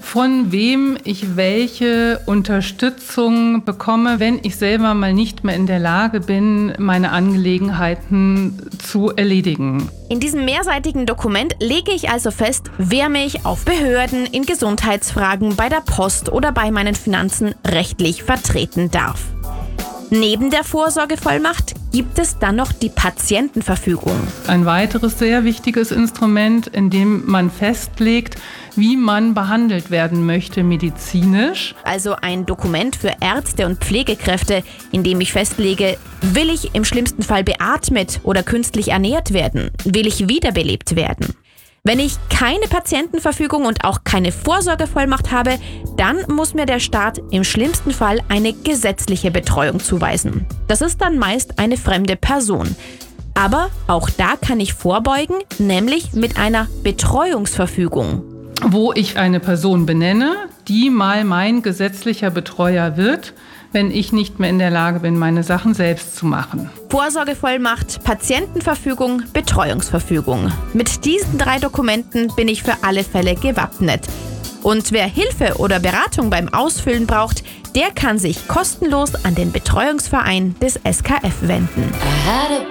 von wem ich welche Unterstützung bekomme, wenn ich selber mal nicht mehr in der Lage bin, meine Angelegenheiten zu erledigen. In diesem mehrseitigen Dokument lege ich also fest, wer mich auf Behörden, in Gesundheitsfragen, bei der Post oder bei meinen Finanzen rechtlich vertreten darf. Neben der Vorsorgevollmacht gibt es dann noch die Patientenverfügung. Ein weiteres sehr wichtiges Instrument, in dem man festlegt, wie man behandelt werden möchte medizinisch. Also ein Dokument für Ärzte und Pflegekräfte, in dem ich festlege, will ich im schlimmsten Fall beatmet oder künstlich ernährt werden? Will ich wiederbelebt werden? Wenn ich keine Patientenverfügung und auch keine Vorsorgevollmacht habe, dann muss mir der Staat im schlimmsten Fall eine gesetzliche Betreuung zuweisen. Das ist dann meist eine fremde Person. Aber auch da kann ich vorbeugen, nämlich mit einer Betreuungsverfügung. Wo ich eine Person benenne, die mal mein gesetzlicher Betreuer wird, wenn ich nicht mehr in der Lage bin, meine Sachen selbst zu machen. Vorsorgevollmacht, Patientenverfügung, Betreuungsverfügung. Mit diesen 3 Dokumenten bin ich für alle Fälle gewappnet. Und wer Hilfe oder Beratung beim Ausfüllen braucht, der kann sich kostenlos an den Betreuungsverein des SKF wenden.